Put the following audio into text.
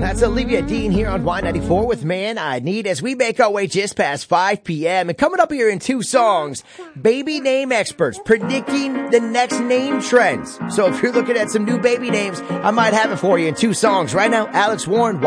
That's Olivia Dean here on Y94 with Man I Need as we make our way just past 5 p.m. And coming up here in 2 songs, baby name experts predicting the next name trends. So if you're looking at some new baby names, I might have it for you in 2 songs. Right now, Alex Warren,